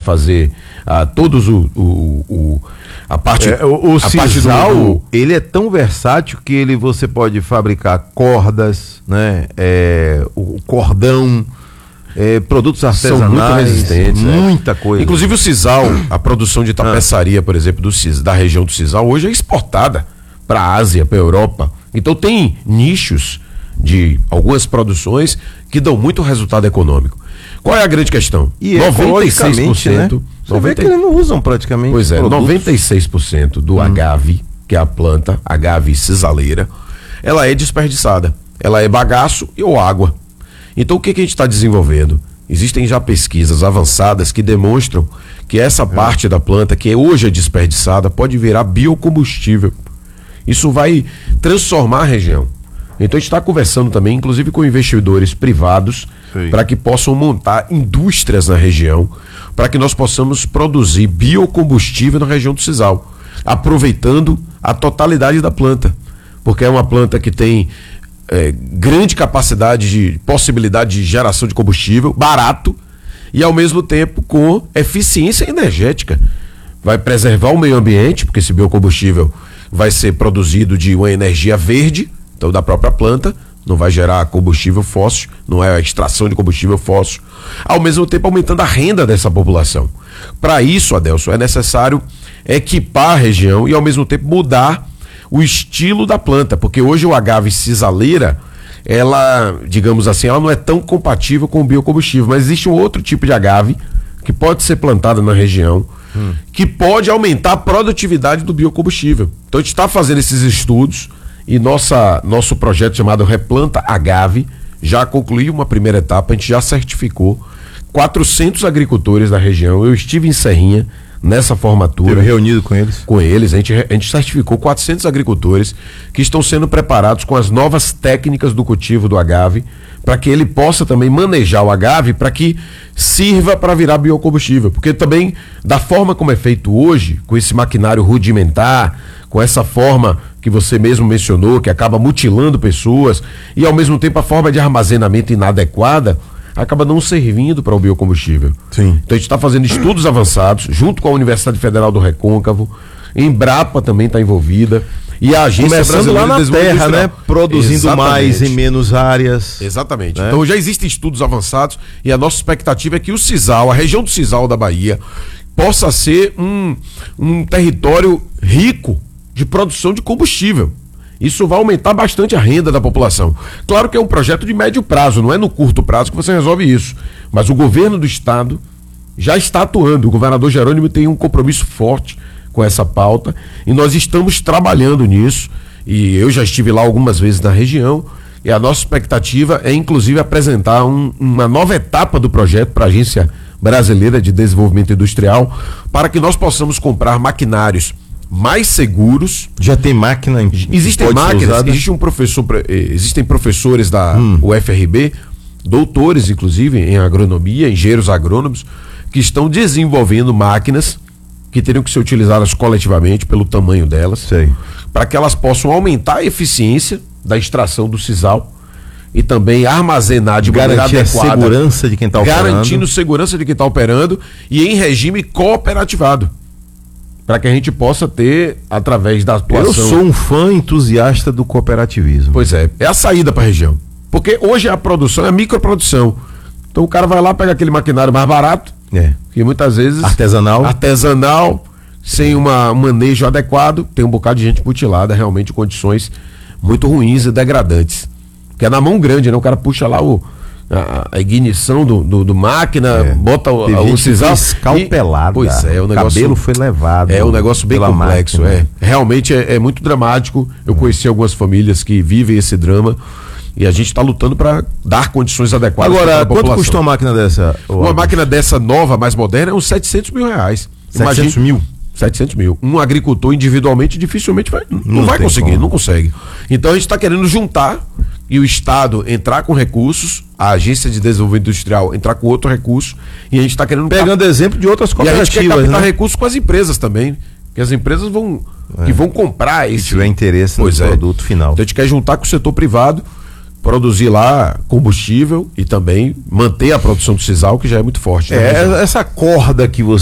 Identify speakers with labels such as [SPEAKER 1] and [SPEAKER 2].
[SPEAKER 1] fazer todos a parte...
[SPEAKER 2] O sisal, ele é tão versátil que você pode fabricar cordas, né? O cordão, produtos artesanais.
[SPEAKER 1] São muito resistentes.
[SPEAKER 2] Muita coisa.
[SPEAKER 1] Inclusive o sisal, a produção de tapeçaria, por exemplo, da região do sisal, hoje é exportada para a Ásia, para a Europa. Então tem nichos de algumas produções que dão muito resultado econômico. Qual é a grande questão?
[SPEAKER 2] E 96%, né? Você vê que eles não usam praticamente.
[SPEAKER 1] Pois é, produtos. 96% do agave, que é a planta, agave sisaleira, ela é desperdiçada. Ela é bagaço ou água. Então o que a gente está desenvolvendo? Existem já pesquisas avançadas que demonstram que essa parte da planta, que hoje é desperdiçada, pode virar biocombustível. Isso vai transformar a região. Então a gente está conversando também, inclusive com investidores privados, para que possam montar indústrias na região, para que nós possamos produzir biocombustível na região do sisal, aproveitando a totalidade da planta, porque é uma planta que tem grande possibilidade de geração de combustível, barato e ao mesmo tempo com eficiência energética. Vai preservar o meio ambiente, porque esse biocombustível vai ser produzido de uma energia verde, então da própria planta, não vai gerar combustível fóssil, não é a extração de combustível fóssil, ao mesmo tempo aumentando a renda dessa população. Para isso, Adelson, é necessário equipar a região e ao mesmo tempo mudar o estilo da planta, porque hoje o agave sisaleira, ela, digamos assim, ela não é tão compatível com o biocombustível, mas existe um outro tipo de agave que pode ser plantada na região, que pode aumentar a produtividade do biocombustível. Então a gente está fazendo esses estudos e nosso projeto chamado Replanta Agave já concluiu uma primeira etapa, a gente já certificou 400 agricultores da região. Eu estive em Serrinha nessa formatura.
[SPEAKER 2] Teve reunido com eles?
[SPEAKER 1] Com eles, a gente certificou 400 agricultores que estão sendo preparados com as novas técnicas do cultivo do agave, para que ele possa também manejar o agave para que sirva para virar biocombustível, porque também da forma como é feito hoje, com esse maquinário rudimentar, com essa forma que você mesmo mencionou, que acaba mutilando pessoas, e ao mesmo tempo a forma de armazenamento inadequada, acaba não servindo para o biocombustível.
[SPEAKER 2] Sim.
[SPEAKER 1] Então a gente está fazendo estudos avançados, junto com a Universidade Federal do Recôncavo, Embrapa também está envolvida, e a Agência
[SPEAKER 2] Começando
[SPEAKER 1] Brasileira
[SPEAKER 2] lá na
[SPEAKER 1] de Desenvolvimento
[SPEAKER 2] terra,
[SPEAKER 1] Industrial,
[SPEAKER 2] né? Produzindo
[SPEAKER 1] exatamente,
[SPEAKER 2] mais em menos áreas.
[SPEAKER 1] Exatamente.
[SPEAKER 2] Né?
[SPEAKER 1] Então já existem estudos avançados e a nossa expectativa é que o sisal, a região do sisal da Bahia, possa ser um território rico de produção de combustível. Isso vai aumentar bastante a renda da população. Claro que é um projeto de médio prazo, não é no curto prazo que você resolve isso. Mas o governo do estado já está atuando. O governador Jerônimo tem um compromisso forte com essa pauta e nós estamos trabalhando nisso. E eu já estive lá algumas vezes na região e a nossa expectativa é inclusive apresentar uma nova etapa do projeto para a Agência Brasileira de Desenvolvimento Industrial, para que nós possamos comprar maquinários mais seguros.
[SPEAKER 2] Já tem máquina?
[SPEAKER 1] Existem máquinas, existem professores da UFRB, doutores inclusive em agronomia, engenheiros agrônomos, que estão desenvolvendo máquinas que teriam que ser utilizadas coletivamente pelo tamanho delas, para que elas possam aumentar a eficiência da extração do sisal e também armazenar de maneira adequada,
[SPEAKER 2] segurança de quem está operando,
[SPEAKER 1] garantindo segurança de quem está operando e em regime cooperativado, para que a gente possa ter, através da atuação...
[SPEAKER 2] Eu sou um fã entusiasta do cooperativismo.
[SPEAKER 1] Pois é a saída para a região, porque hoje a produção é a microprodução, então o cara vai lá, pega aquele maquinário mais barato, que muitas vezes artesanal, sem um manejo adequado, tem um bocado de gente mutilada, realmente em condições muito ruins e degradantes, que é na mão grande, né? O cara puxa lá a ignição do máquina, bota o sisal
[SPEAKER 2] escalpelada.
[SPEAKER 1] Pois é, o negócio,
[SPEAKER 2] cabelo foi levado.
[SPEAKER 1] É um negócio bem complexo, realmente é muito dramático. Eu conheci algumas famílias que vivem esse drama e a gente está lutando para dar condições adequadas.
[SPEAKER 2] Agora, quanto custa uma máquina dessa?
[SPEAKER 1] Uma máquina dessa nova, mais moderna, é uns R$700 mil.
[SPEAKER 2] 700 mil?
[SPEAKER 1] 700 mil. Um agricultor individualmente dificilmente não vai conseguir, não consegue. Então a gente está querendo juntar e o Estado entrar com recursos, a Agência de Desenvolvimento Industrial entrar com outro recurso, e a gente está querendo...
[SPEAKER 2] Pegando exemplo de outras cooperativas.
[SPEAKER 1] E a gente quer captar recursos com as empresas também, que as empresas vão comprar esse...
[SPEAKER 2] Se tiver interesse no produto final.
[SPEAKER 1] Então a gente quer juntar com o setor privado, produzir lá combustível e também manter a produção do sisal, que já é muito forte.
[SPEAKER 2] Essa corda que você